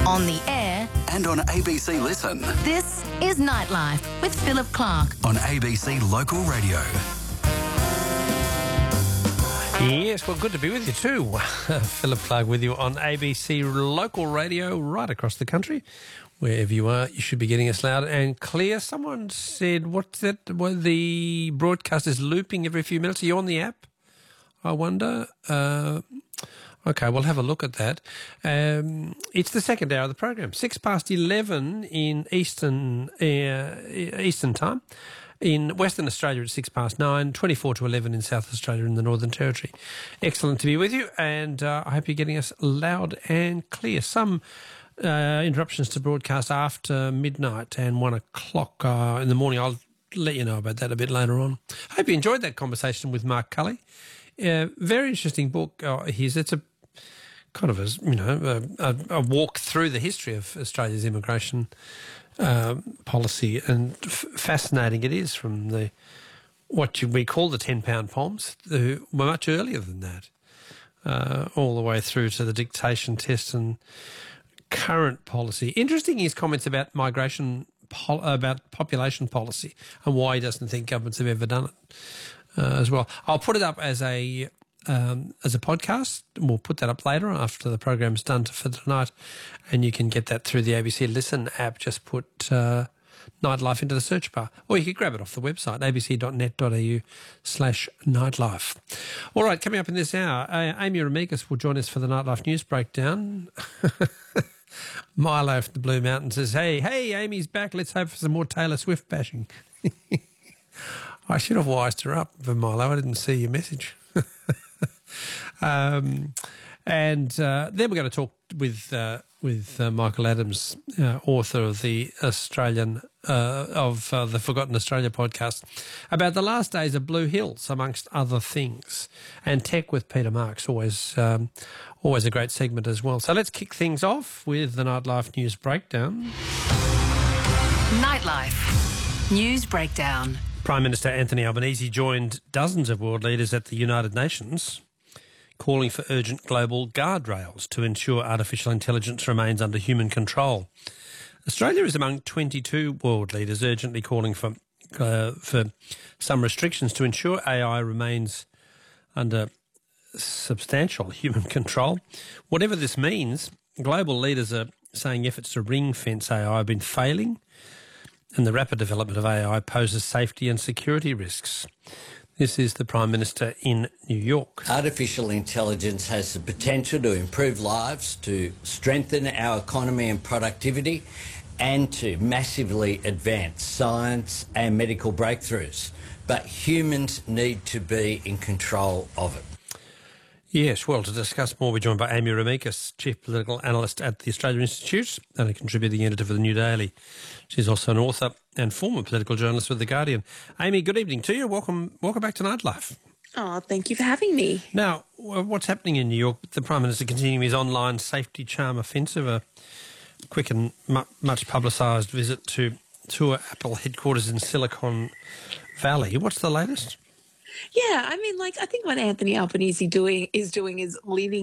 On the air and on ABC Listen. This is Nightlife with Philip Clark on ABC Local Radio. Yes, well, good to be with you too. Philip Clark with you on ABC Local Radio right across the country. Wherever you are, you should be getting us loud and clear. Someone said, what's that? Well, the broadcast is looping every few minutes. Are you on the app? I wonder. Okay, we'll have a look at that. It's the second hour of the program, 11:06 in Eastern time. In Western Australia, it's 9:06, 11 in South Australia in the Northern Territory. Excellent to be with you, and I hope you're getting us loud and clear. Some interruptions to broadcast after midnight and 1 o'clock in the morning. I'll let you know about that a bit later on. I hope you enjoyed that conversation with Mark Cully. Very interesting book. It's a kind of a walk through the history of Australia's immigration policy, and fascinating it is from what we call the 10-pound poms, who were much earlier than that, all the way through to the dictation test and current policy. Interesting his comments about migration, about population policy, and why he doesn't think governments have ever done it as well. I'll put it up as a podcast. We'll put that up later after the program's done for tonight, and you can get that through the ABC Listen app. Just put Nightlife into the search bar, or you can grab it off the website, abc.net.au/nightlife. All right, coming up in this hour, Amy Remegas will join us for the Nightlife News Breakdown. Milo from the Blue Mountains says, hey, Amy's back. Let's hope for some more Taylor Swift bashing. I should have wised her up for Milo. I didn't see your message. And then we're going to talk with Michael Adams, author of the the Forgotten Australia podcast, about the last days of Blue Hills, amongst other things, and tech with Peter Marks, always a great segment as well. So let's kick things off with the Nightlife News Breakdown. Nightlife News Breakdown. Prime Minister Anthony Albanese joined dozens of world leaders at the United Nations, calling for urgent global guardrails to ensure artificial intelligence remains under human control. Australia is among 22 world leaders urgently calling for some restrictions to ensure AI remains under substantial human control. Whatever this means, global leaders are saying efforts to ring-fence AI have been failing, and the rapid development of AI poses safety and security risks. This is the Prime Minister in New York. Artificial intelligence has the potential to improve lives, to strengthen our economy and productivity, and to massively advance science and medical breakthroughs. But humans need to be in control of it. Yes, well, to discuss more, we're joined by Amy Remegas, Chief Political Analyst at the Australia Institute and a contributing editor for the New Daily. She's also an author and former political journalist with The Guardian. Amy, good evening to you. Welcome back to Nightlife. Oh, thank you for having me. Now, what's happening in New York? The Prime Minister continuing his online safety charm offensive, a quick and much publicised visit to tour Apple headquarters in Silicon Valley. What's the latest? Yeah, I mean, I think what Anthony Albanese is doing is leaning